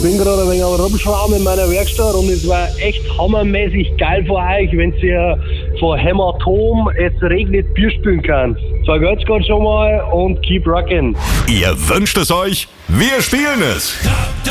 bin gerade ein wenig am Rumschrauben in meiner Werkstatt und es war echt hammermäßig geil für euch, wenn ihr von Hämatom es regnet Bier spielen kann. Vergelt's Gott schon mal und keep rockin'. Ihr wünscht es euch, wir spielen es.